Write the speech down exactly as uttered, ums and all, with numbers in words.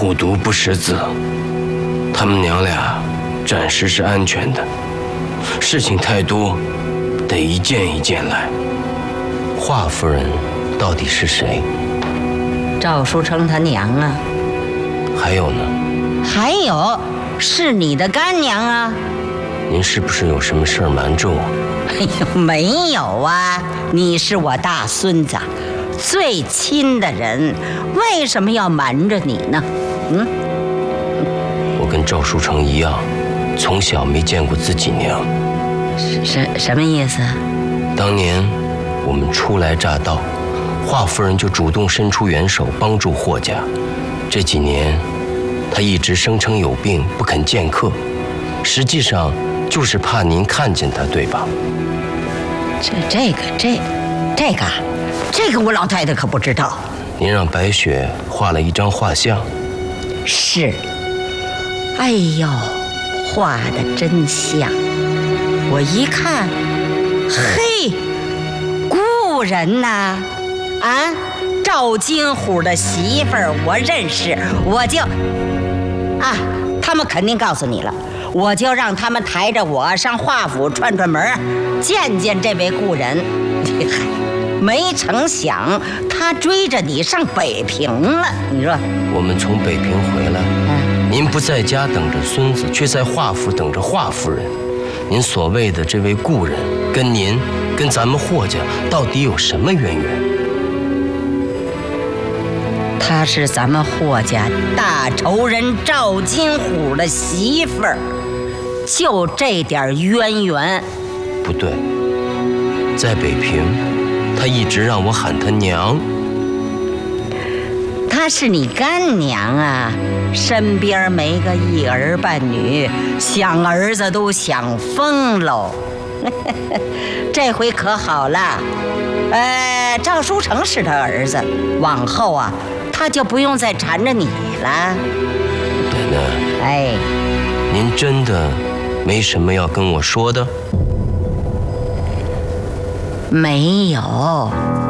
虎毒不食子，他们娘俩暂时是安全的，事情太多，得一件一件来。华夫人到底是谁？ 赵书成他娘啊。 还有呢？ 还有，是你的干娘啊。 您是不是有什么事儿瞒着我？ 哎呦，没有啊，你是我大孙子，最亲的人，为什么要瞒着你呢？嗯， 我跟赵书成一样，从小没见过自己娘。 什什么意思？ 当年我们初来乍到，华夫人就主动伸出援手帮助霍家。这几年，她一直声称有病不肯见客，实际上就是怕您看见她，对吧？ 这这个这这个这个我老太太可不知道。 您让白雪画了一张画像。 是。哎呦，画的真像。我一看，嘿，故人呐，啊，赵金虎的媳妇儿，我认识，我就啊，他们肯定告诉你了。我就让他们抬着我上华府串串门，见见这位故人。没成想他追着你上北平了，你说？ 我们从北平回来，嗯、您不在家等着孙子，却在华府等着华夫人。您所谓的这位故人，跟您、跟咱们霍家到底有什么渊源？ 她是咱们霍家大仇人赵金虎的媳妇儿。就这点渊源。 不对，在北平，他一直让我喊他娘。 她是你干娘啊，身边没个一儿半女，想儿子都想疯喽。这回可好了，呃，赵书成是他儿子，往后啊，他就不用再缠着你了。 奶奶， 哎， 您真的没什么要跟我说的？ 没有，